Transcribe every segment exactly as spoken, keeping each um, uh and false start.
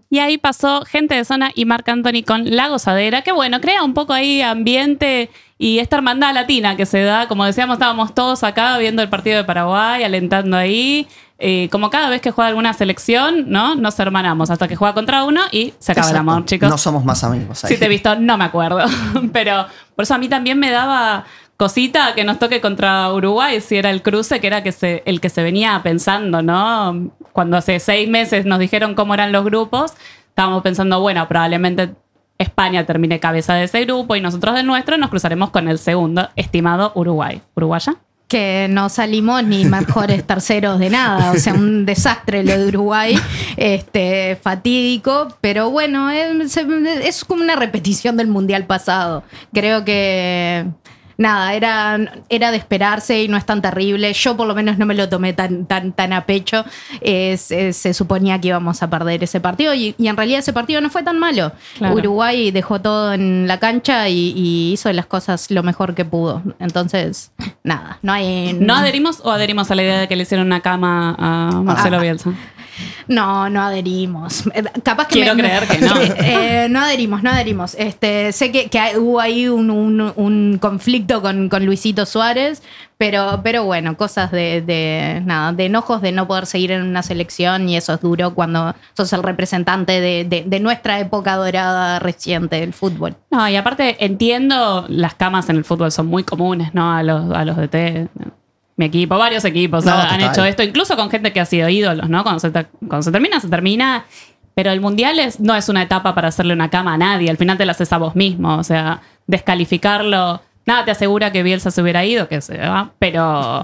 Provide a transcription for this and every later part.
Y ahí pasó Gente de Zona y Marc Anthony con La Gozadera, que bueno, crea un poco ahí ambiente y esta hermandad latina que se da. Como decíamos, estábamos todos acá viendo el partido de Paraguay, alentando ahí. Eh, como cada vez que juega alguna selección, ¿no? Nos hermanamos hasta que juega contra uno y se acaba. Exacto. El amor, chicos. No somos más amigos ahí. Si te he visto, no me acuerdo. Pero por eso a mí también me daba cosita que nos toque contra Uruguay, si era el cruce que era que se, el que se venía pensando, ¿no? Cuando hace seis meses nos dijeron cómo eran los grupos, estábamos pensando, bueno, probablemente España termine cabeza de ese grupo y nosotros del nuestro nos cruzaremos con el segundo, estimado Uruguay. ¿Uruguaya? Que no salimos ni mejores terceros de nada, o sea, un desastre lo de Uruguay, este, fatídico, pero bueno, es, es como una repetición del Mundial pasado. Creo que nada, era, era de esperarse y no es tan terrible. Yo por lo menos no me lo tomé tan, tan, tan a pecho. Es, es, se suponía que íbamos a perder ese partido y, y en realidad ese partido no fue tan malo. Claro. Uruguay dejó todo en la cancha y, y hizo las cosas lo mejor que pudo. Entonces, nada, no hay... ¿No adherimos o adherimos a la idea de que le hicieron una cama a Marcelo ah, Bielsa? No, no adherimos. Capaz que Quiero me, creer que no. Eh, no adherimos, no adherimos. Este, sé que, que hubo ahí un, un, un conflicto con, con Luisito Suárez, pero, pero bueno, cosas de, de, nada, de enojos de no poder seguir en una selección y eso es duro cuando sos el representante de, de, de nuestra época dorada reciente del fútbol. No, y aparte entiendo, las camas en el fútbol son muy comunes, ¿no? A los, a los D T. Mi equipo, varios equipos no, han total. hecho esto, incluso con gente que ha sido ídolos, ¿no? Cuando se, cuando se termina, se termina. Pero el Mundial es, no es una etapa para hacerle una cama a nadie. Al final te la haces a vos mismo. O sea, descalificarlo. Nada te asegura que Bielsa se hubiera ido, que se va. Pero,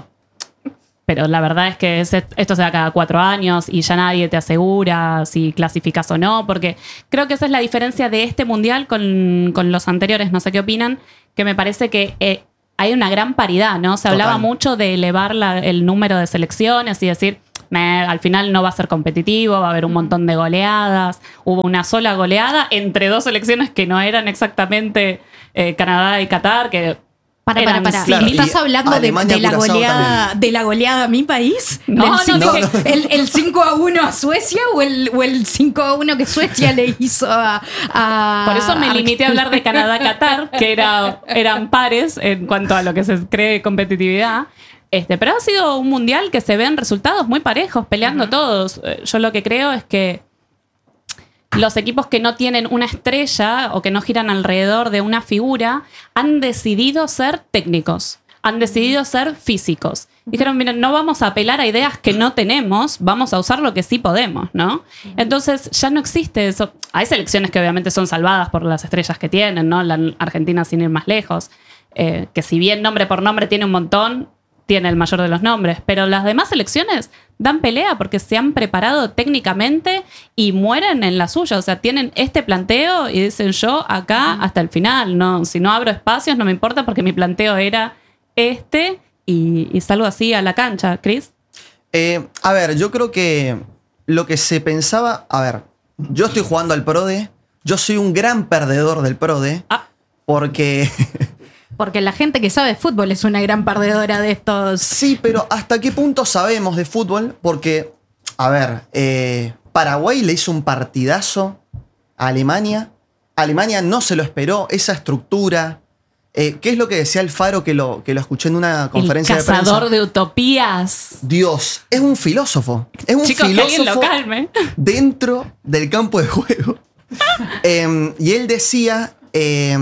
pero la verdad es que es, esto se da cada cuatro años y ya nadie te asegura si clasificas o no. Porque creo que esa es la diferencia de este Mundial con, con los anteriores. No sé qué opinan. Que me parece que... Eh, hay una gran paridad, ¿no? Se Total. hablaba mucho de elevar la, el número de selecciones y decir, eh, al final no va a ser competitivo, va a haber un montón de goleadas. Hubo una sola goleada entre dos selecciones que no eran exactamente eh, Canadá y Qatar, que... Para, para, para. Claro, ¿Me estás hablando de, de, la goleada, de la goleada a mi país? No, no, cinco, no, no. ¿El, ¿El cinco a uno a Suecia o el, o el cinco a uno que Suecia le hizo a, a... Por eso me limité a hablar de Canadá-Qatar, que era, eran pares en cuanto a lo que se cree competitividad. Este, pero ha sido un mundial que se ven resultados muy parejos, peleando uh-huh. todos. Yo lo que creo es que los equipos que no tienen una estrella o que no giran alrededor de una figura han decidido ser técnicos, han decidido ser físicos. Dijeron, miren, no vamos a apelar a ideas que no tenemos, vamos a usar lo que sí podemos, ¿no? Entonces ya no existe eso. Hay selecciones que obviamente son salvadas por las estrellas que tienen, ¿no? La Argentina, sin ir más lejos, eh, que si bien nombre por nombre tiene un montón, tiene el mayor de los nombres, pero las demás selecciones dan pelea porque se han preparado técnicamente y mueren en la suya. O sea, tienen este planteo y dicen yo acá hasta el final. No, si no abro espacios no me importa porque mi planteo era este y, y salgo así a la cancha. ¿Chris? Eh, a ver, yo creo que lo que se pensaba... A ver, yo estoy jugando al PRODE. Yo soy un gran perdedor del PRODE ah. porque... Porque la gente que sabe de fútbol es una gran perdedora de estos... Sí, pero ¿hasta qué punto sabemos de fútbol? Porque, a ver, eh, Paraguay le hizo un partidazo a Alemania. Alemania no se lo esperó, esa estructura. Eh, ¿Qué es lo que decía Alfaro que lo, que lo escuché en una conferencia de prensa? El cazador de utopías. Dios, es un filósofo. Es un Chicos, filósofo que alguien lo calme. Dentro del campo de juego. eh, y él decía... Eh,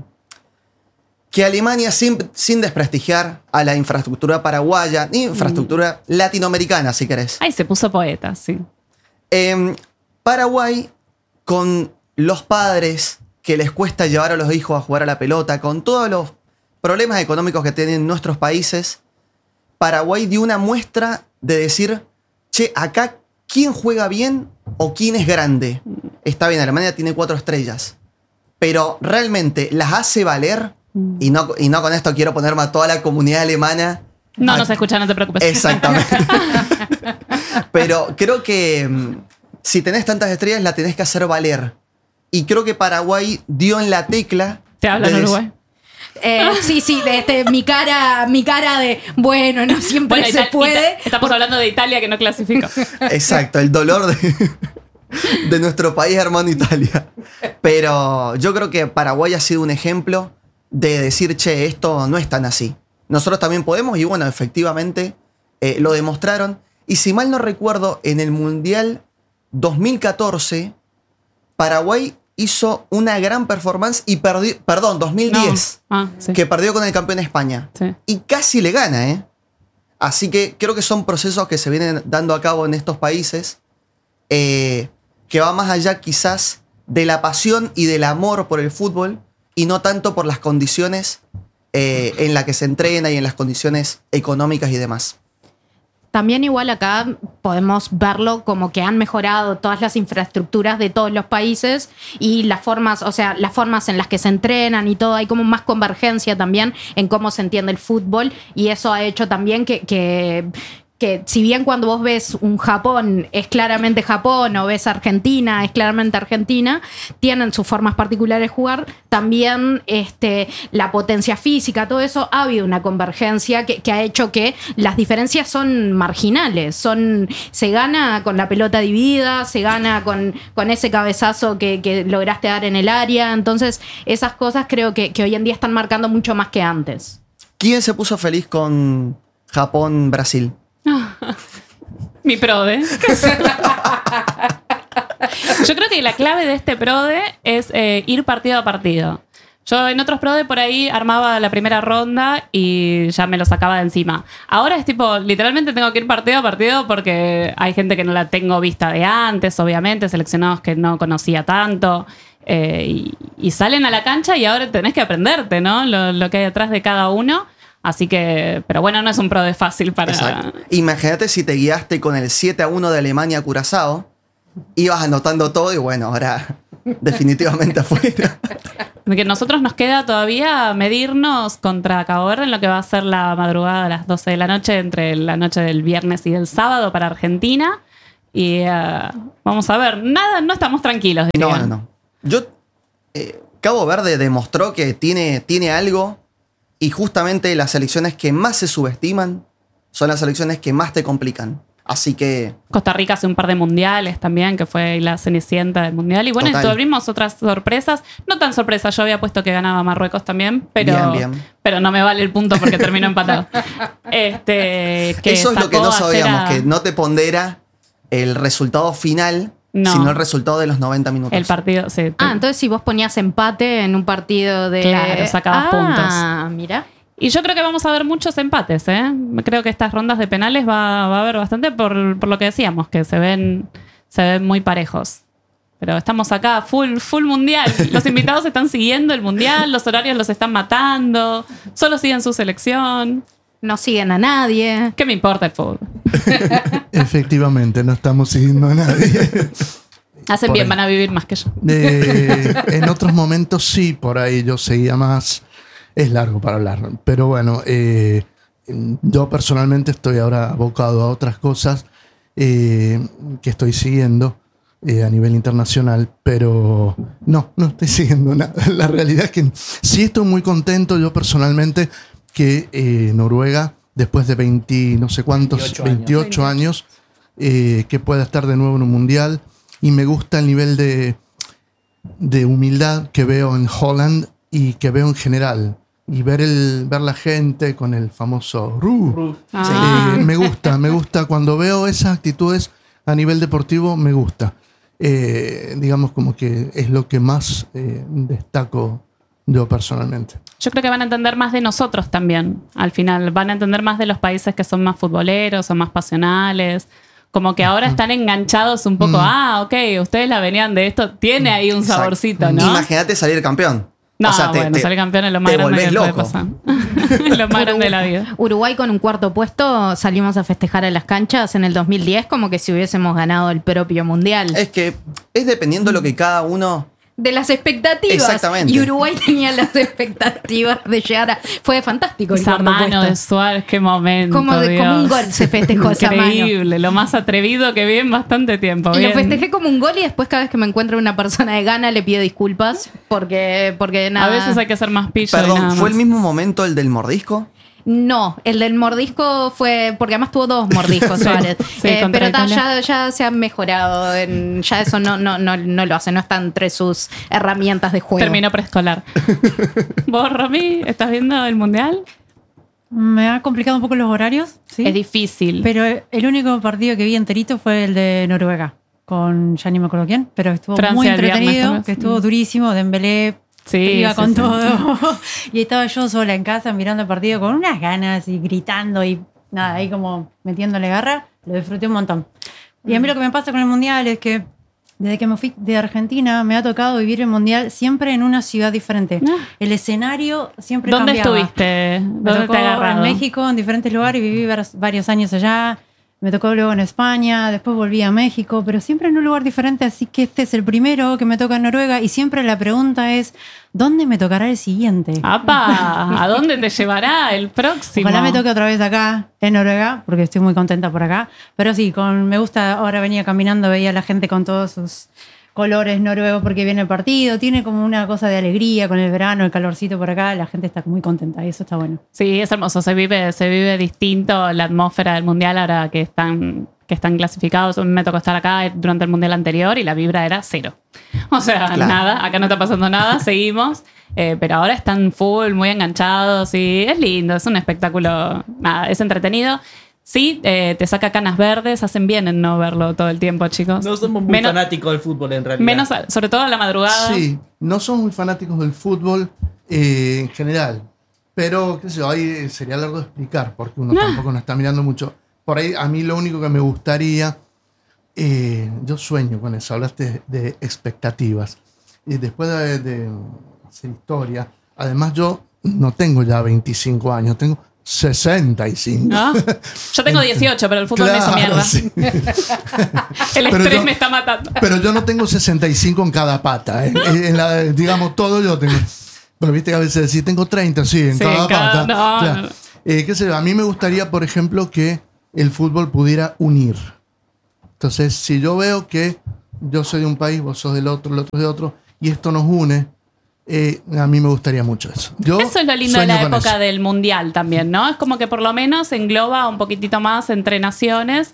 que Alemania, sin, sin desprestigiar a la infraestructura paraguaya, ni infraestructura mm. latinoamericana, si querés. Ay, se puso poeta, sí. Eh, Paraguay, con los padres que les cuesta llevar a los hijos a jugar a la pelota, con todos los problemas económicos que tienen nuestros países, Paraguay dio una muestra de decir, che, acá, ¿quién juega bien o quién es grande? Está bien, Alemania tiene cuatro estrellas, pero realmente las hace valer. Y no, y no con esto quiero ponerme a toda la comunidad alemana. No a... nos escucha, no te preocupes. Exactamente. Pero creo que um, si tenés tantas estrellas, la tenés que hacer valer. Y creo que Paraguay dio en la tecla. ¿Te hablan de... Uruguay? Eh, sí, sí, de este, mi cara, mi cara de bueno, no siempre bueno, se Ita- puede. Ita- estamos por... hablando de Italia que no clasificó. Exacto, el dolor de. de nuestro país hermano Italia. Pero yo creo que Paraguay ha sido un ejemplo de decir, che, esto no es tan así. Nosotros también podemos, y bueno, efectivamente eh, lo demostraron. Y si mal no recuerdo, en el Mundial dos mil catorce, Paraguay hizo una gran performance y perdió, perdón, dos mil diez, No. Ah, sí. que perdió con el campeón de España. Sí. Y casi le gana, ¿eh? Así que creo que son procesos que se vienen dando a cabo en estos países, eh, que va más allá quizás de la pasión y del amor por el fútbol, y no tanto por las condiciones eh, en las que se entrena y en las condiciones económicas y demás. También igual acá podemos verlo como que han mejorado todas las infraestructuras de todos los países y las formas, o sea, las formas en las que se entrenan y todo, hay como más convergencia también en cómo se entiende el fútbol, y eso ha hecho también que, que, que si bien cuando vos ves un Japón es claramente Japón, o ves Argentina es claramente Argentina, tienen sus formas particulares de jugar, también este, la potencia física, todo eso, ha habido una convergencia que, que ha hecho que las diferencias son marginales, son, se gana con la pelota dividida, se gana con, con ese cabezazo que, que lograste dar en el área, entonces esas cosas creo que, que hoy en día están marcando mucho más que antes. ¿Quién se puso feliz con Japón-Brasil? Mi prode. Yo creo que la clave de este prode es eh, ir partido a partido. Yo en otros prode por ahí armaba la primera ronda y ya me lo sacaba de encima. Ahora es tipo, literalmente tengo que ir partido a partido porque hay gente que no la tengo vista de antes, obviamente, seleccionados que no conocía tanto. Eh, y, y salen a la cancha y ahora tenés que aprenderte, ¿no? Lo, lo que hay detrás de cada uno. Así que, pero bueno, no es un prode fácil para... Exacto. Imagínate si te guiaste con el siete a uno de Alemania a Curazao, ibas anotando todo y bueno, ahora definitivamente afuera. Que nosotros nos queda todavía medirnos contra Cabo Verde en lo que va a ser la madrugada a las doce de la noche, entre la noche del viernes y del sábado para Argentina. Y uh, vamos a ver, nada, no estamos tranquilos, diría. No, no, no. Yo, eh, Cabo Verde demostró que tiene, tiene algo, y justamente las selecciones que más se subestiman son las selecciones que más te complican. Así que... Costa Rica hace un par de mundiales también, que fue la cenicienta del mundial. Y bueno, Total. tuvimos otras sorpresas. No tan sorpresas, yo había puesto que ganaba Marruecos también, pero, Bien, bien. pero no me vale el punto porque terminó empatado. Este, que Eso es lo que sacó no sabíamos, ayer a- que no te pondera el resultado final, No. sino el resultado de los noventa minutos. el partido, sí. Ah, entonces si vos ponías empate en un partido de... Claro, sacabas ah, puntos. Ah, mira. Y yo creo que vamos a ver muchos empates, ¿eh? Creo que estas rondas de penales va, va a haber bastante por, por lo que decíamos, que se ven, se ven muy parejos. Pero estamos acá, full, full mundial. Los invitados están siguiendo el mundial, los horarios los están matando, solo siguen su selección. No siguen a nadie. ¿Qué me importa el fútbol? Efectivamente, no estamos siguiendo a nadie. Hacen Por bien, ahí. van a vivir más que yo. Eh, en otros momentos sí, por ahí yo seguía más. Es largo para hablar, pero bueno, eh, yo personalmente estoy ahora abocado a otras cosas eh, que estoy siguiendo eh, a nivel internacional, pero no, no estoy siguiendo nada. La realidad es que sí estoy muy contento yo personalmente que eh, Noruega, después de veinte, no sé cuántos, veintiocho años. veintiocho años, eh, que pueda estar de nuevo en un mundial, y me gusta el nivel de, de humildad que veo en Holland y que veo en general. Y ver, el, ver la gente con el famoso Ru. Ah. Eh, me gusta, me gusta. Cuando veo esas actitudes a nivel deportivo, me gusta. Eh, digamos como que es lo que más eh, destaco yo personalmente. Yo creo que van a entender más de nosotros también, al final. Van a entender más de los países que son más futboleros o más pasionales. Como que ahora están enganchados un poco. Mm. Ah, ok, ustedes la venían de esto. Tiene ahí un Exacto. saborcito, ¿no? Imagínate salir campeón. No, O sea, te- bueno, te- salir campeón es lo más te grande que volvés puede loco. pasar. Lo más grande de la vida. Uruguay con un cuarto puesto salimos a festejar a las canchas en el dos mil diez como que si hubiésemos ganado el propio mundial. Es que es dependiendo de lo que cada uno... De las expectativas. Exactamente. Y Uruguay tenía las expectativas de llegar a... Fue fantástico el Esa cuarto mano puesto. de Suárez, qué momento. Como de- Dios. como un gol se festejó esa mano. Increíble, lo más atrevido que vi en bastante tiempo. Y Bien. lo festejé como un gol y después cada vez que me encuentro una persona de gana le pido disculpas porque, porque nada. A veces hay que hacer más pillo. y nada Perdón, ¿fue más. el mismo momento el del mordisco? No, el del mordisco fue, porque además tuvo dos mordiscos, Sí, Suárez. sí, Eh, contra pero ta, Italia. ya, ya se han mejorado. En- ya eso no, no, no, no lo hace, no está entre sus herramientas de juego. Terminó preescolar. ¿Vos, Romy, estás viendo el mundial? Me ha complicado un poco los horarios, ¿sí? Es difícil. Pero el único partido que vi enterito fue el de Noruega, con ya ni me acuerdo quién, pero estuvo Francia muy el viernes, entretenido, tal vez. que estuvo durísimo, Dembélé Sí, iba sí, con sí. todo. Y estaba yo sola en casa mirando el partido con unas ganas y gritando y nada, ahí como metiéndole garra, lo disfruté un montón. Y a mí lo que me pasa con el Mundial es que desde que me fui de Argentina me ha tocado vivir el Mundial siempre en una ciudad diferente. Ah. El escenario siempre ¿Dónde cambiaba. estuviste? Me ¿Dónde tocó te agarraron? en México, en diferentes lugares, viví var- varios años allá. Me tocó luego en España, después volví a México, pero siempre en un lugar diferente, así que este es el primero que me toca en Noruega y siempre la pregunta es, ¿dónde me tocará el siguiente? ¡Apa! ¿A dónde te llevará el próximo? Ojalá me toque otra vez acá, en Noruega, porque estoy muy contenta por acá. Pero sí, con, me gusta, ahora venía caminando, veía a la gente con todos sus colores noruegos porque viene el partido, tiene como una cosa de alegría con el verano, el calorcito por acá, la gente está muy contenta y eso está bueno. Sí, es hermoso. Se vive, se vive distinto la atmósfera del mundial ahora que están, que están clasificados. Me tocó estar acá durante el mundial anterior y la vibra era cero. O sea, Claro. nada, acá no está pasando nada, seguimos. Eh, pero ahora están full, muy enganchados y es lindo, es un espectáculo, nada, es entretenido. Sí, eh, te saca canas verdes, hacen bien en no verlo todo el tiempo, chicos. No somos muy menos, fanáticos del fútbol en realidad. menos, a- sobre todo a la madrugada. Sí, no somos muy fanáticos del fútbol eh, en general, pero qué sé yo, ahí sería largo de explicar porque uno tampoco no está mirando mucho. Por ahí a mí lo único que me gustaría, eh, yo sueño con eso, hablaste de expectativas y después de, de hacer historia, además yo no tengo ya veinticinco años, tengo sesenta y cinco. ¿No? Yo tengo dieciocho, pero el fútbol me hizo Claro, mierda. sí. El Pero estrés yo- me está matando. Pero yo no tengo sesenta y cinco en cada pata. ¿eh? En, en la, digamos, todo yo tengo. Pero viste que a veces decís, tengo treinta, sí, en Sí, cada en cada- pata. no, Claro. no. Eh, qué sé yo, a mí me gustaría, por ejemplo, que el fútbol pudiera unir. Entonces, si yo veo que yo soy de un país, vos sos del otro, el otro es de otro, y esto nos une, eh, a mí me gustaría mucho eso. Yo Eso es lo lindo de sueño la con época eso. del mundial también, ¿no? Es como que por lo menos engloba un poquitito más entre naciones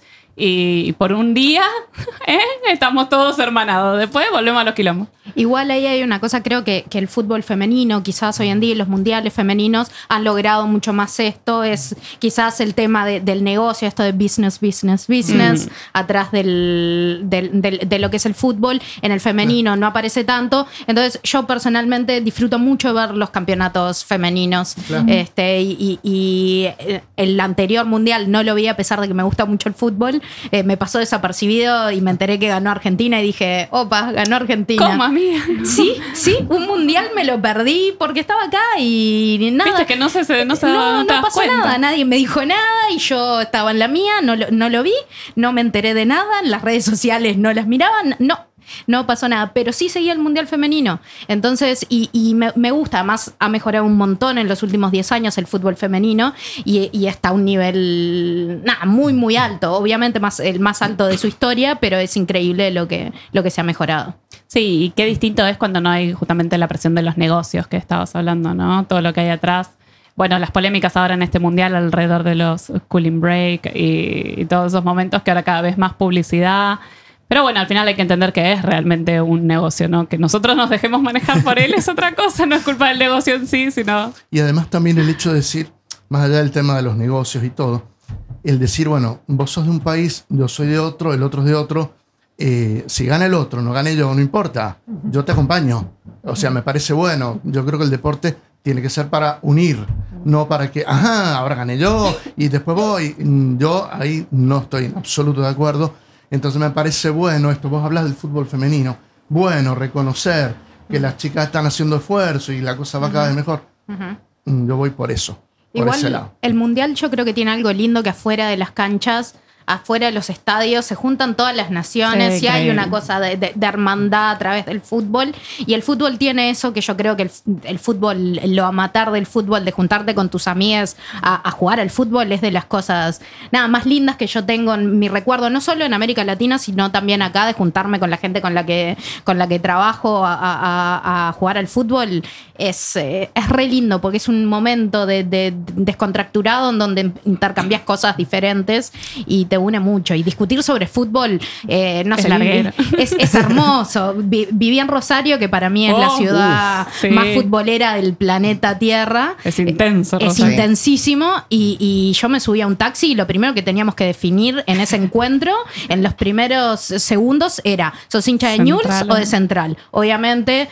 y por un día ¿eh? estamos todos hermanados. Después volvemos a los quilombos. Igual ahí hay una cosa, creo que, que el fútbol femenino, quizás hoy en día los mundiales femeninos han logrado mucho más esto, es quizás el tema de- del negocio, esto de business, business, business, Mm. atrás del, del- del- de lo que es el fútbol, en el femenino no aparece tanto, entonces yo personalmente disfruto mucho de ver los campeonatos femeninos, Claro. este, y, y- y el anterior mundial no lo vi a pesar de que me gusta mucho el fútbol, eh, me pasó desapercibido y me enteré que ganó Argentina y dije, opa, ganó Argentina. ¿Cómo, amiga? Sí, sí, un mundial me lo perdí porque estaba acá y nada. Viste que no se, se- no se no, no te no das pasó cuenta. nada, nadie me dijo nada y yo estaba en la mía, no lo, no lo vi, no me enteré de nada, en las redes sociales no las miraban, no. No pasó nada, pero sí seguía el Mundial Femenino. Entonces, y, y me, me gusta, además ha mejorado un montón en los últimos diez años el fútbol femenino y, y está a un nivel nada, muy, muy alto. Obviamente más, el más alto de su historia, pero es increíble lo que, lo que se ha mejorado. Sí, y qué distinto es cuando no hay justamente la presión de los negocios que estabas hablando, ¿no? Todo lo que hay atrás. Bueno, las polémicas ahora en este mundial alrededor de los cooling break y, y todos esos momentos que ahora cada vez más publicidad. Pero bueno, al final hay que entender que es realmente un negocio, ¿no? Que nosotros nos dejemos manejar por él es otra cosa, no es culpa del negocio en sí, sino... Y además también el hecho de decir, más allá del tema de los negocios y todo, el decir, bueno, vos sos de un país, yo soy de otro, el otro es de otro, eh, si gana el otro, no gane yo, no importa, yo te acompaño. O sea, me parece bueno. Yo creo que el deporte tiene que ser para unir, no para que, ajá, ahora gané yo y después voy. Yo ahí no estoy en absoluto de acuerdo. Entonces me parece bueno esto. Vos hablas del fútbol femenino. Bueno, reconocer que las chicas están haciendo esfuerzo y la cosa va cada vez mejor. Yo voy por eso, por ese Igual lado. el mundial yo creo que tiene algo lindo que afuera de las canchas afuera de los estadios, se juntan todas las naciones Sí, y hay increíble. una cosa de, de- de hermandad a través del fútbol. Y el fútbol tiene eso que yo creo que el, el fútbol, lo amatar del fútbol, de juntarte con tus amigas a, a jugar al fútbol, es de las cosas nada más lindas que yo tengo en mi recuerdo, no solo en América Latina, sino también acá, de juntarme con la gente con la que, con la que trabajo a, a- a jugar al fútbol. Es, eh, es re lindo porque es un momento de, de- descontracturado en donde intercambias cosas diferentes y te une mucho. Y discutir sobre fútbol, eh, no Es sé, larguero. es, es hermoso. Vi- viví en Rosario, que para mí es la Oh, ciudad uf, sí. más futbolera del planeta Tierra. Es intenso, Es Rosario. intensísimo y, y yo me subí a un taxi y lo primero que teníamos que definir en ese encuentro, en los primeros segundos, era: ¿sos hincha de Newell's Central, o ¿no? de Central? Obviamente,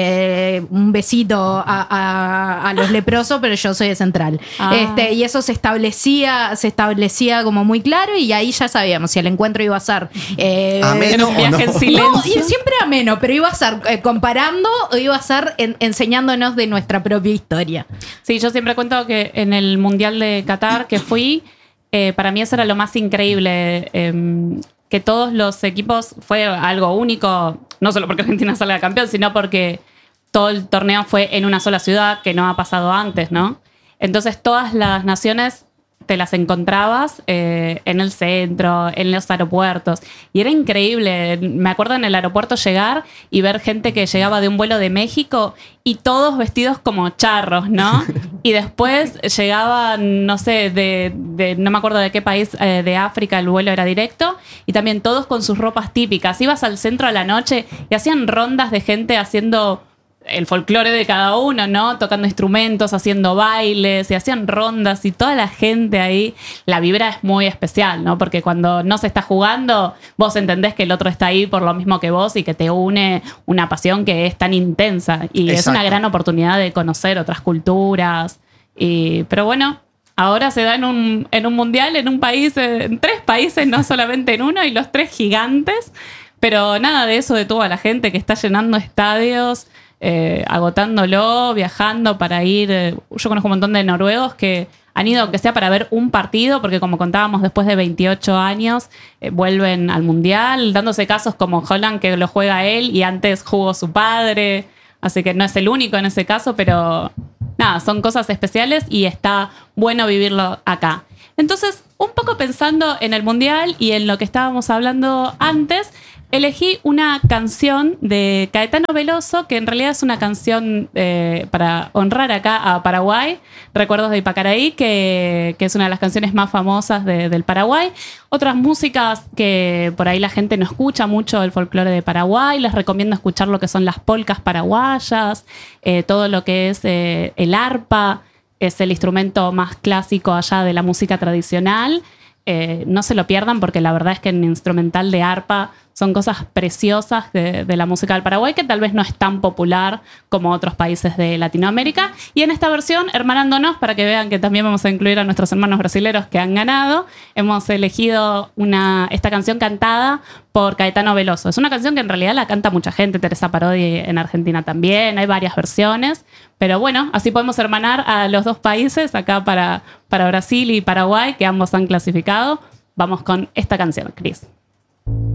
eh, un besito a, a- a los leprosos, pero yo soy de Central. Ah. Este, y eso se establecía, se establecía como muy claro, y ahí ya sabíamos si el encuentro iba a ser eh, Ameno Era un o viaje no. en silencio. no, y siempre ameno, pero iba a ser eh, comparando o iba a ser en- enseñándonos de nuestra propia historia. Sí, yo siempre cuento que en el Mundial de Qatar que fui, eh, para mí eso era lo más increíble, eh, que todos los equipos fue algo único, no solo porque Argentina salga campeón, sino porque todo el torneo fue en una sola ciudad, que no ha pasado antes, ¿no? Entonces todas las naciones te las encontrabas eh, en el centro, en los aeropuertos. Y era increíble. Me acuerdo en el aeropuerto llegar y ver gente que llegaba de un vuelo de México y todos vestidos como charros, ¿no? Y después llegaban, no sé, de, de- no me acuerdo de qué país eh, de África, el vuelo era directo, y también todos con sus ropas típicas. Ibas al centro a la noche y hacían rondas de gente haciendo el folclore de cada uno, ¿no? Tocando instrumentos, haciendo bailes, y hacían rondas, y toda la gente ahí, la vibra es muy especial, ¿no? Porque cuando no se está jugando, vos entendés que el otro está ahí por lo mismo que vos y que te une una pasión que es tan intensa. Y es Exacto. una gran oportunidad de conocer otras culturas. Y, pero bueno, ahora se da en un, en un mundial, en un país, eh, en tres países, no solamente en uno, y los tres gigantes. Pero nada de eso detuvo a la gente que está llenando estadios, eh, agotándolo, viajando para ir. eh, yo conozco un montón de noruegos que han ido, aunque sea para ver un partido, porque como contábamos, después de veintiocho años, eh, vuelven al Mundial, dándose casos como Holland, que lo juega él y antes jugó su padre. Así que no es el único en ese caso, pero nada, son cosas especiales y está bueno vivirlo acá. Entonces, un poco pensando en el Mundial y en lo que estábamos hablando antes, elegí una canción de Caetano Veloso, que en realidad es una canción eh, para honrar acá a Paraguay, Recuerdos de Ipacaraí, que, que es una de las canciones más famosas de- del Paraguay. Otras músicas que por ahí la gente no escucha mucho, el folclore de Paraguay. Les recomiendo escuchar lo que son las polcas paraguayas, eh, todo lo que es eh, el arpa, es el instrumento más clásico allá de la música tradicional. Eh, no se lo pierdan porque la verdad es que en instrumental de arpa son cosas preciosas de, de la música del Paraguay, que tal vez no es tan popular como otros países de Latinoamérica. Y en esta versión, hermanándonos, para que vean que también vamos a incluir a nuestros hermanos brasileros que han ganado, hemos elegido una, esta canción cantada por Caetano Veloso. Es una canción que en realidad la canta mucha gente, Teresa Parodi en Argentina también, hay varias versiones, pero bueno, así podemos hermanar a los dos países, acá para, para Brasil y Paraguay, que ambos han clasificado. Vamos con esta canción, Cris.